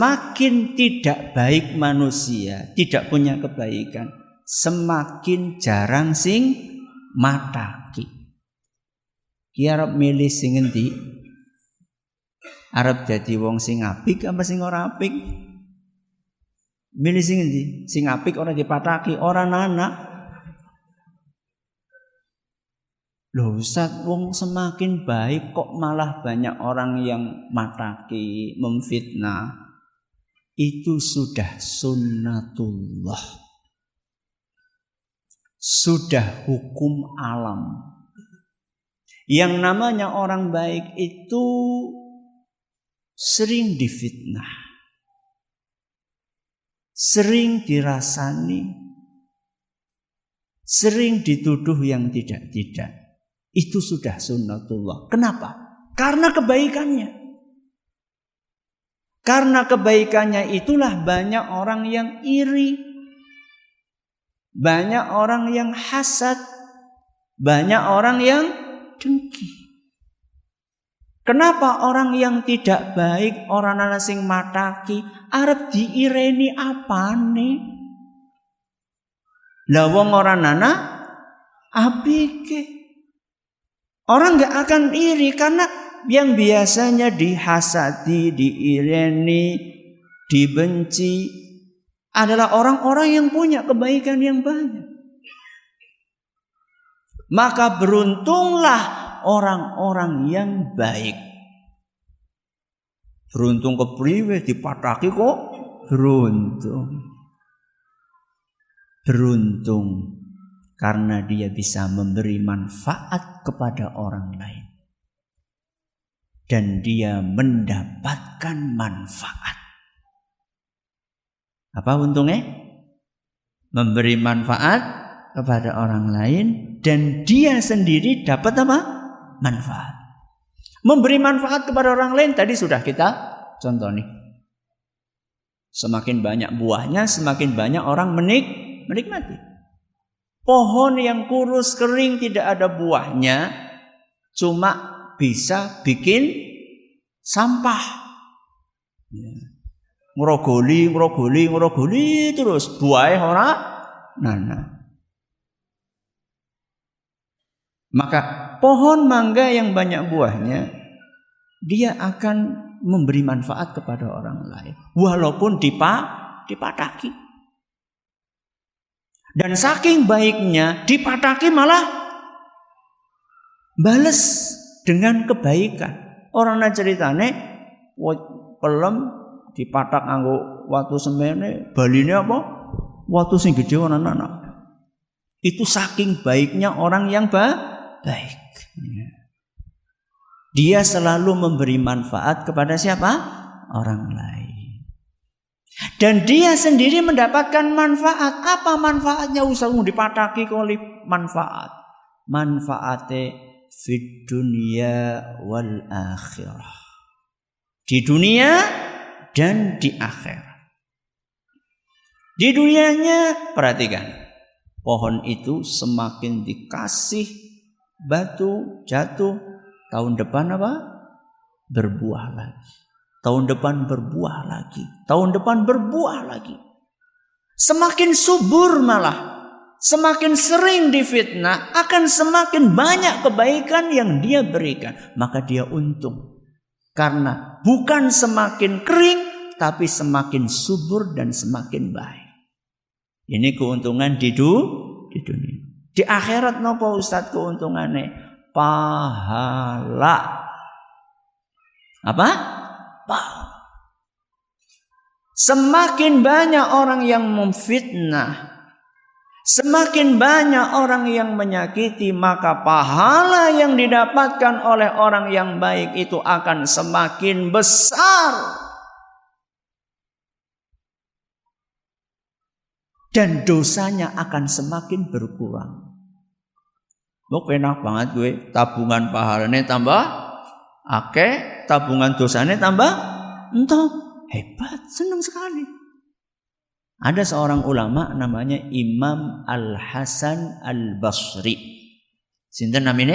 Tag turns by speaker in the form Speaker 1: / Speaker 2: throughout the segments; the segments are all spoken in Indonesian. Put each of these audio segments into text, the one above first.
Speaker 1: Semakin tidak baik manusia, tidak punya kebaikan, semakin jarang sing mataki. Ki arep milih sing endi? Arep dadi wong sing apik apa sing ora apik? Milih sing endi? Sing apik ora dipataki, ora anak. Loh Ustaz, wong semakin baik kok malah banyak orang yang mataki, memfitnah. Itu sudah sunnatullah. Sudah hukum alam. Yang namanya orang baik itu sering difitnah. Sering dirasani. Sering dituduh yang tidak-tidak. Itu sudah sunnatullah. Kenapa? Karena kebaikannya. Karena kebaikannya itulah banyak orang yang iri. Banyak orang yang hasad. Banyak orang yang dengki. Kenapa orang yang tidak baik, orang ana sing mataki, arep diireni apane? Lah wong ora ana apike. Orang enggak akan iri karena yang biasanya dihasati, diireni, dibenci adalah orang-orang yang punya kebaikan yang banyak. Maka beruntunglah orang-orang yang baik. Beruntung kepriwe dipataki kok beruntung. Beruntung karena dia bisa memberi manfaat kepada orang lain. Dan dia mendapatkan manfaat. Apa untungnya? Memberi manfaat kepada orang lain dan dia sendiri dapat apa? Manfaat. Memberi manfaat kepada orang lain tadi sudah kita contoh nih. Semakin banyak buahnya, semakin banyak orang menikmati. Pohon yang kurus kering tidak ada buahnya, cuma bisa bikin sampah. Ngrogoli terus buahnya ora nana. Maka pohon mangga yang banyak buahnya dia akan memberi manfaat kepada orang lain walaupun dipataki. Dan saking baiknya dipataki malah bales dengan kebaikan. Orang na ceritane pelem dipatak nganggo watu semene, baline apa? Watu sing gedhe anak-anak. Itu saking baiknya orang yang baik. Dia selalu memberi manfaat kepada siapa? Orang lain. Dan dia sendiri mendapatkan manfaat. Apa manfaatnya? Usahamu dipataki oleh manfaat. Manfaatnya fid dunya wal akhirah. Di dunia dan di akhirat. Di dunianya perhatikan. Pohon itu semakin dikasih batu jatuh, tahun depan apa? Berbuah lagi. Tahun depan berbuah lagi. Tahun depan berbuah lagi. Semakin subur malah. Semakin sering difitnah, akan semakin banyak kebaikan yang dia berikan. Maka dia untung. Karena bukan semakin kering, tapi semakin subur dan semakin baik. Ini keuntungan di dunia. Di akhirat napa Ustaz keuntungannya? Pahala. Apa? Pahala. Semakin banyak orang yang memfitnah, semakin banyak orang yang menyakiti, maka pahala yang didapatkan oleh orang yang baik itu akan semakin besar. Dan dosanya akan semakin berkurang. Lo enak banget gue, tabungan pahalanya tambah akeh, tabungan dosanya tambah entah, hebat, senang sekali. Ada seorang ulama namanya Imam Al-Hasan Al-Basri. Sinten namanya?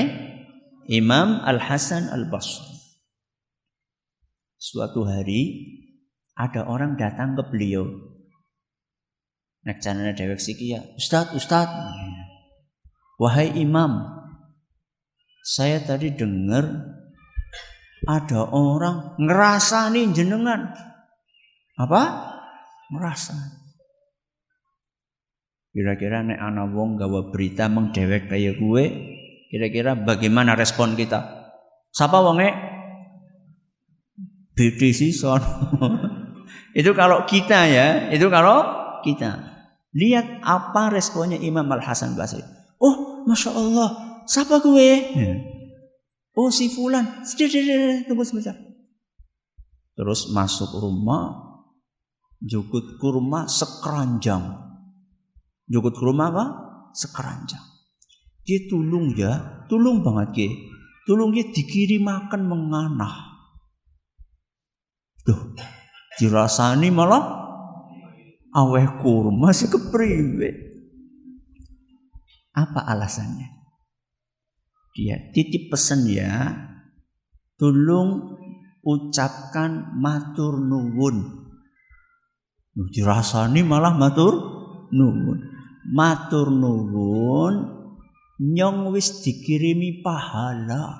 Speaker 1: Imam Al-Hasan Al-Basri. Suatu hari ada orang datang ke beliau. Nek janane dhewek siki ya, Ustaz, wahai imam, saya tadi dengar ada orang ngerasani jenengan. Apa? Ngerasa. Kira-kira nek ana wong gawa berita meng dhewek kaya gue, kira-kira bagaimana respon kita? Sapa wonge? BDC son. Itu kalau kita ya, itu kalau kita. Lihat apa responnya Imam Al-Hasan Basri. Oh, Masya Allah, siapa gue? Oh, si fulan. Tunggu sebentar. Terus masuk rumah, jukut kurma sekeranjang. Jukut kurma apa? Sekeranjang. Dia tulung banget ke. Tulung dia dikirim makan menganah. Tuh, dirasani malah aweh kurma si kepriwe. Apa alasannya? Dia titip pesan ya, tulung ucapkan matur nuwun. Dirasani malah matur nuwun. Matur nuwun nyong wis dikirimi pahala.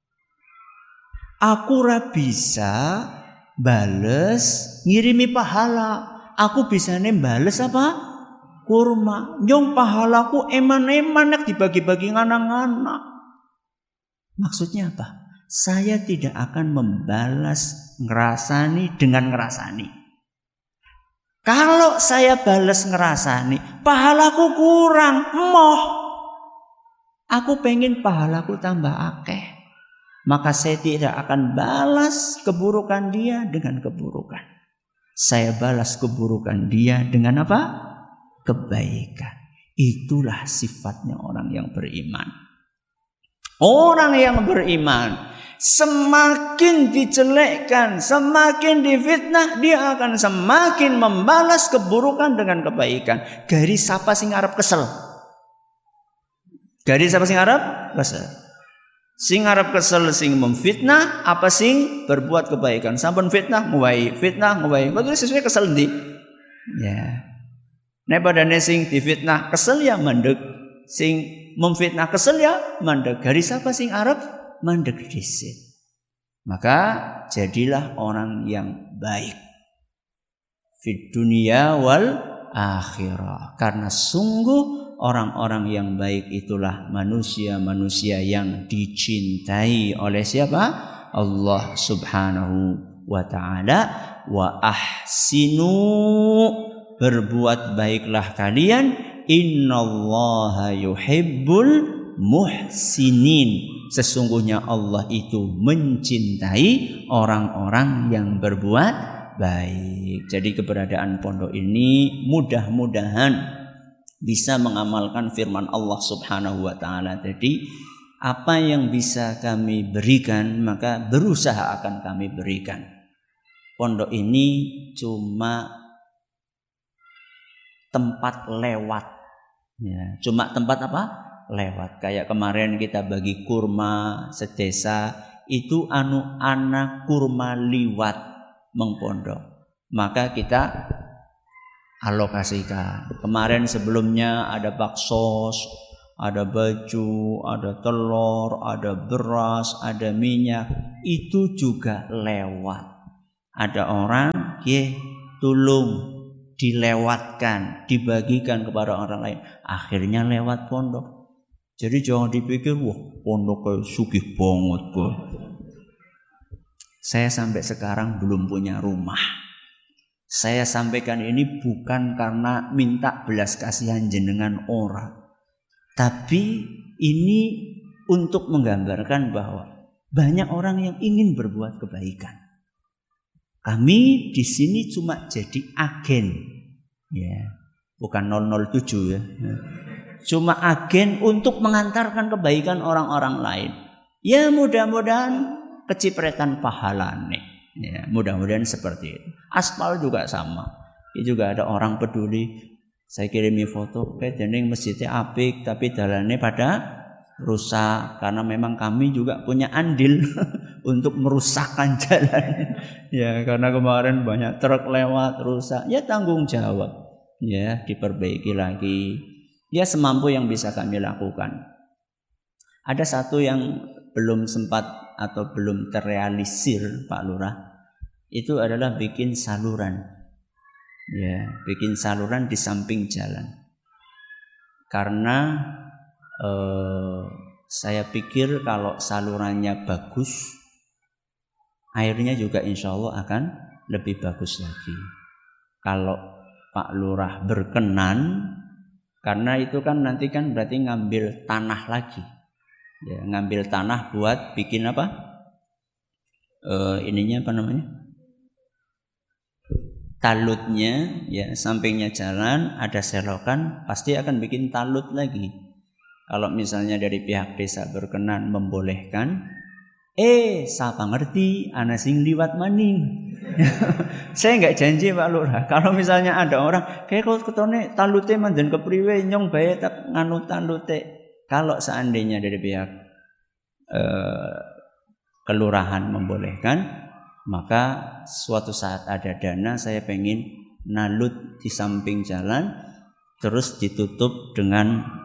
Speaker 1: Aku ora bisa bales ngirimi pahala. Aku bisane bales apa? Kurma. Nyong pahalaku eman-eman nek dibagi-bagi nganak-nganak. Maksudnya apa? Saya tidak akan membalas ngerasani dengan ngerasani. Kalau saya balas ngerasani, pahalaku kurang, moh. Aku pengen pahalaku tambah akeh. Maka saya tidak akan balas keburukan dia dengan keburukan. Saya balas keburukan dia dengan apa? Kebaikan. Itulah sifatnya orang yang beriman. Orang yang beriman, semakin dijelekkan, semakin difitnah, dia akan semakin membalas keburukan dengan kebaikan. Garis siapa sing arep kesel? Garis siapa sing arep kesel? Sing arep kesel sing memfitnah apa sing berbuat kebaikan? Sampun fitnah nguwai, betul sesuai kesel ndi? Ya. Nek padane sing difitnah kesel ya mandeg, sing memfitnah kesel ya mandeg. Garis apa sing arep mandeg dhisik. Maka jadilah orang yang baik fid dunya wal akhirah. Karena sungguh orang-orang yang baik itulah manusia-manusia yang dicintai oleh siapa? Allah Subhanahu wa ta'ala. Wa ahsinu, berbuat baiklah kalian, innallaha yuhibbul muhsinin. Sesungguhnya Allah itu mencintai orang-orang yang berbuat baik. Jadi keberadaan pondok ini mudah-mudahan bisa mengamalkan firman Allah Subhanahu wa ta'ala. Jadi apa yang bisa kami berikan maka berusaha akan kami berikan. Pondok ini cuma tempat lewat. Ya, cuma tempat apa? Lewat. Kayak kemarin kita bagi kurma sedesa, itu anak kurma liwat mengpondok. Maka kita alokasikan. Kemarin sebelumnya ada baksos, ada baju, ada telur, ada beras, ada minyak. Itu juga lewat. Ada orang tulung dilewatkan, dibagikan kepada orang lain. Akhirnya lewat pondok. Jadi jangan dipikir, wah pondok kayak sugih banget kok. Saya sampai sekarang belum punya rumah. Saya sampaikan ini bukan karena minta belas kasihan jenengan orang. Tapi ini untuk menggambarkan bahwa banyak orang yang ingin berbuat kebaikan. Kami di sini cuma jadi agen. Ya, bukan 007 ya. Cuma agen untuk mengantarkan kebaikan orang-orang lain. Ya mudah-mudahan kecipretan pahala nih. Ya, mudah-mudahan seperti itu. Aspal juga sama. Ini juga ada orang peduli. Saya kirimi foto, jeneng masjidnya apik, tapi dalannya pada rusak. Karena memang kami juga punya andil untuk merusakkan jalan. Ya, karena kemarin banyak truk lewat rusak. Ya tanggung jawab. Ya, diperbaiki lagi. Ya semampu yang bisa kami lakukan. Ada satu yang belum sempat atau belum terrealisir Pak Lurah. Itu adalah bikin saluran. Ya, bikin saluran di samping jalan. Karena saya pikir kalau salurannya bagus, airnya juga insya Allah akan lebih bagus lagi. Kalau Pak Lurah berkenan, karena itu kan nanti kan berarti ngambil tanah lagi, ya, ngambil tanah buat bikin apa? Ininya apa namanya? Talutnya, ya sampingnya jalan ada selokan, pasti akan bikin talut lagi. Kalau misalnya dari pihak desa berkenan membolehkan, siapa ngerti ana sing liwat maning. Saya nggak janji Pak Lurah. Kalau misalnya ada orang kayak kalau ketone talute manjen kepriwe nyong bae tak nganu talute. Kalau seandainya dari pihak kelurahan membolehkan, maka suatu saat ada dana saya pengen nalut di samping jalan, terus ditutup dengan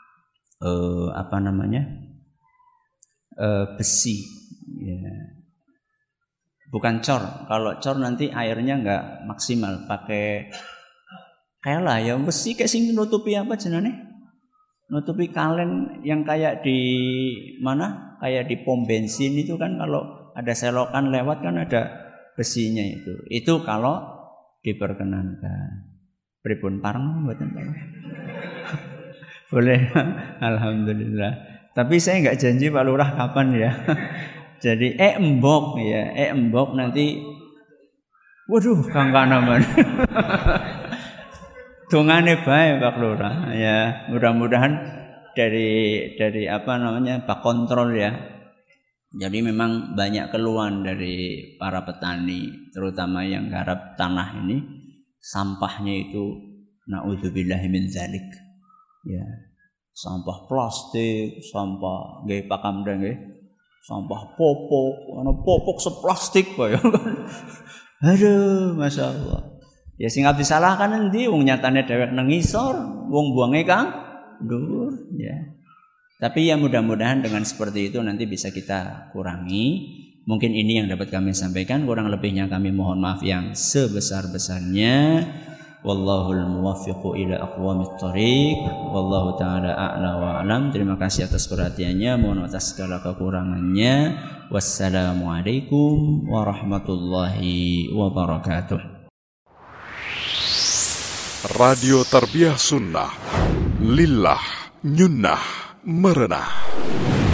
Speaker 1: besi, ya. Bukan cor. Kalau cor nanti airnya nggak maksimal. Pakai kayak lah ya besi kayak sing nutupi apa jenane? Nutupi kalen yang kayak di mana? Kayak di pom bensin itu kan kalau ada selokan lewat kan ada besinya itu. Itu kalau diperkenankan. Pripun pareng mboten Pak? Boleh, alhamdulillah. Tapi saya nggak janji Pak Lurah kapan ya. Jadi embok ya, embok nanti. Waduh, kangkanaman. Dongane bae Pak Lurah ya. Mudah-mudahan dari apa namanya Pak Kontrol ya. Jadi memang banyak keluhan dari para petani, terutama yang garap tanah ini, sampahnya itu naudzubillahi min dzalik. Ya, sampah plastik, sampah nggih pakamda nggih, sampah popok, ana popok seplastik kaya kan. Aduh, masyaallah. Ya sing abdi salahkan endi wong nyatane dhewek nang ngisor, wong buange kang dhuwur ya. Tapi ya mudah-mudahan dengan seperti itu nanti bisa kita kurangi. Mungkin ini yang dapat kami sampaikan, kurang lebihnya kami mohon maaf yang sebesar-besarnya. Wallahul muwaffiqu ila aqwamit thoriq. Wallahu taala a'la wa a'lam. Terima kasih atas perhatiannya, mohon atas segala kekurangannya. Wassalamualaikum warahmatullahi wabarakatuh.
Speaker 2: Radio Tarbiyah Sunnah Lillah Nyunnah Merenah.